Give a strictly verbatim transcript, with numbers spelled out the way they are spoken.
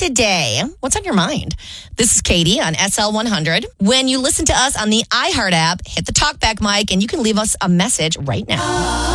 today? What's on your mind? This is Katie on S L one hundred. When you listen to us on the iHeart app, hit the talkback mic and you can leave us a message right now.